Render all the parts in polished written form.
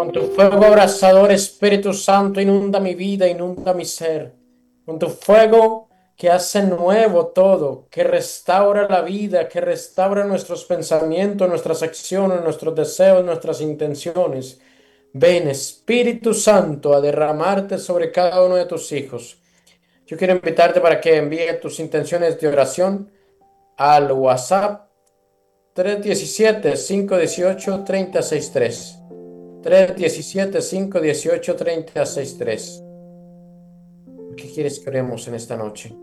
Con tu fuego abrasador, Espíritu Santo, inunda mi vida, inunda mi ser. Con tu fuego que hace nuevo todo, que restaura la vida, que restaura nuestros pensamientos, nuestras acciones, nuestros deseos, nuestras intenciones. Ven, Espíritu Santo, a derramarte sobre cada uno de tus hijos. Yo quiero invitarte para que envíe tus intenciones de oración al WhatsApp 317-518-3063. 317-518-3063. ¿Qué quieres que oremos en esta noche?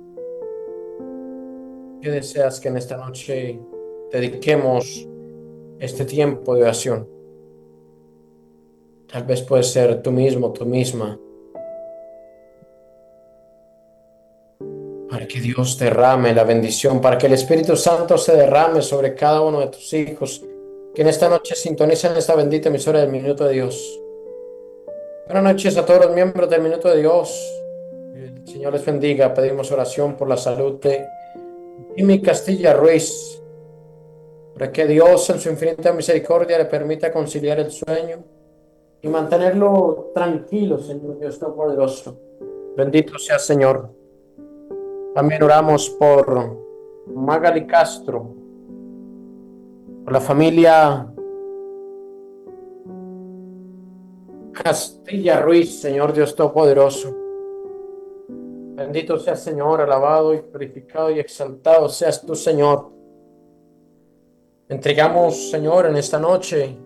¿Qué deseas que en esta noche dediquemos este tiempo de oración? Tal vez puede ser tú mismo, tú misma, para que Dios derrame la bendición, para que el Espíritu Santo se derrame sobre cada uno de tus hijos, que en esta noche sintonicen esta bendita emisora del Minuto de Dios. Buenas noches a todos los miembros del Minuto de Dios. El Señor les bendiga. Pedimos oración por la salud de Jimmy Castilla Ruiz, para que Dios en su infinita misericordia le permita conciliar el sueño y mantenerlo tranquilo, Señor Dios Todopoderoso. Bendito sea Señor. También oramos por Magali Castro, por la familia Castilla Ruiz, Señor Dios Todopoderoso. Bendito sea Señor, alabado y glorificado y exaltado seas tú, Señor. Entregamos, Señor, en esta noche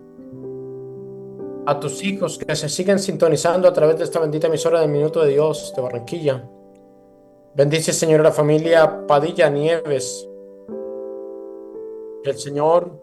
a tus hijos que se siguen sintonizando a través de esta bendita emisora del Minuto de Dios de Barranquilla. Bendice, Señor, a la familia Padilla Nieves. Que el Señor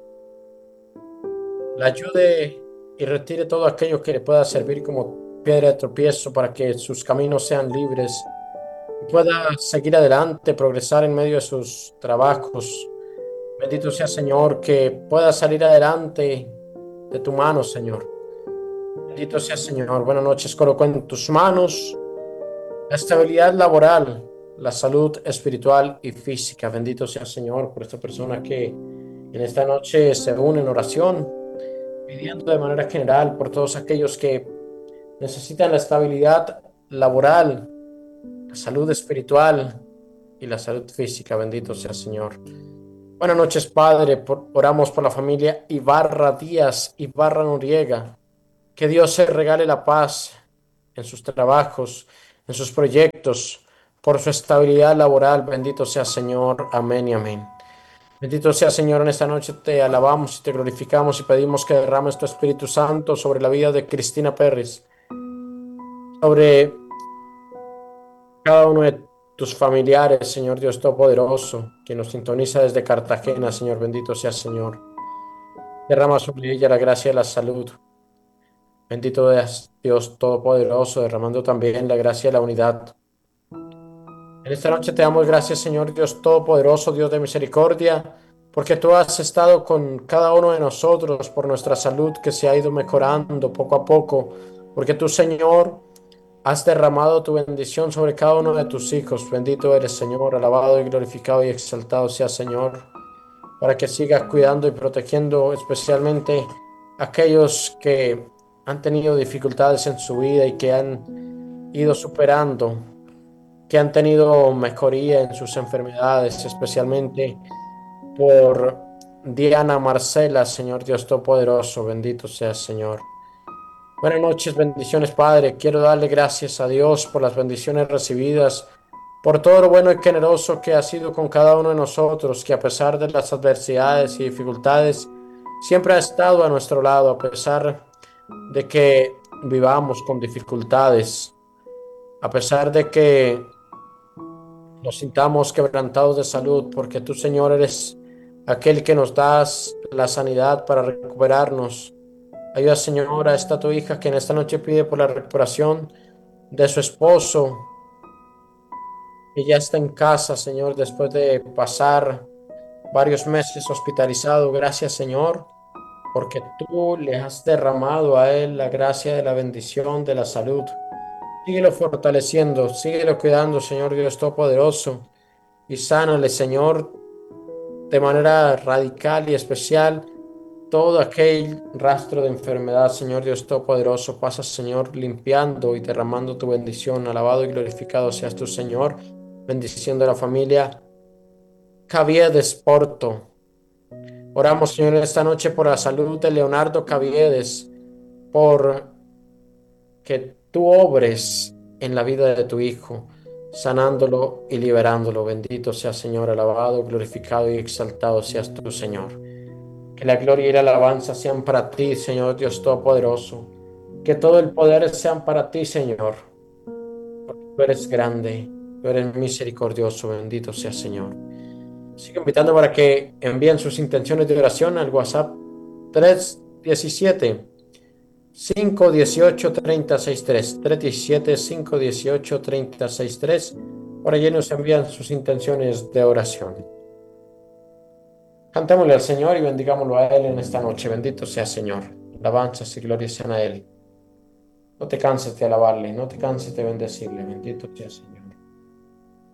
la ayude y retire todo aquello que le pueda servir como piedra de tropiezo para que sus caminos sean libres y pueda seguir adelante, progresar en medio de sus trabajos. Bendito sea, Señor, que pueda salir adelante de tu mano, Señor. Bendito sea, Señor. Buenas noches. Coloco en tus manos la estabilidad laboral, la salud espiritual y física. Bendito sea, Señor, por esta persona que en esta noche se une en oración, pidiendo de manera general por todos aquellos que necesitan la estabilidad laboral, la salud espiritual y la salud física. Bendito sea, Señor. Buenas noches, Padre. Oramos por la familia Ibarra Díaz, Ibarra Noriega. Que Dios se regale la paz en sus trabajos, en sus proyectos, por su estabilidad laboral. Bendito sea, Señor. Amén y amén. Bendito sea, Señor, en esta noche te alabamos y te glorificamos y pedimos que derrames tu Espíritu Santo sobre la vida de Cristina Pérez, sobre cada uno de tus familiares, Señor Dios Todopoderoso, que nos sintoniza desde Cartagena, Señor. Bendito sea, Señor. Derrama sobre ella la gracia y la salud. Bendito es Dios Todopoderoso, derramando también la gracia y la unidad. En esta noche te damos gracias, Señor Dios Todopoderoso, Dios de misericordia, porque tú has estado con cada uno de nosotros por nuestra salud que se ha ido mejorando poco a poco, porque tú, Señor, has derramado tu bendición sobre cada uno de tus hijos. Bendito eres, Señor, alabado y glorificado y exaltado sea, Señor, para que sigas cuidando y protegiendo especialmente a aquellos que han tenido dificultades en su vida y que han ido superando, que han tenido mejoría en sus enfermedades, especialmente por Diana Marcela, Señor Dios Todopoderoso. Bendito sea, Señor. Buenas noches, bendiciones, Padre. Quiero darle gracias a Dios por las bendiciones recibidas, por todo lo bueno y generoso que ha sido con cada uno de nosotros, que a pesar de las adversidades y dificultades, siempre ha estado a nuestro lado, a pesar de que vivamos con dificultades, a pesar de que nos sintamos quebrantados de salud, porque tú, Señor, eres aquel que nos das la sanidad para recuperarnos. Ayuda, Señor, a esta tu hija que en esta noche pide por la recuperación de su esposo, que ya está en casa, Señor, después de pasar varios meses hospitalizado. Gracias, Señor, porque tú le has derramado a él la gracia de la bendición de la salud. Síguelo fortaleciendo, síguelo cuidando, Señor Dios Todopoderoso, y sánale, Señor, de manera radical y especial todo aquel rastro de enfermedad, Señor Dios Todopoderoso, pasa, Señor, limpiando y derramando tu bendición. Alabado y glorificado seas tu, Señor. Bendiciendo a la familia Caviedes Porto. Oramos, Señor, esta noche por la salud de Leonardo Caviedes, por que tú obres en la vida de tu Hijo, sanándolo y liberándolo. Bendito sea, Señor, alabado, glorificado y exaltado seas tú, Señor. Que la gloria y la alabanza sean para ti, Señor Dios Todopoderoso. Que todo el poder sean para ti, Señor. Tú eres grande, tú eres misericordioso, bendito sea, Señor. Sigo invitando para que envíen sus intenciones de oración al WhatsApp 317 518 3063 317 518 3063. Por allí nos envían sus intenciones de oración. Cantémosle al Señor y bendigámoslo a Él en esta noche. Bendito sea, Señor. Alabanzas y glorias sean a Él. No te canses de alabarle, no te canses de bendecirle. Bendito sea, Señor.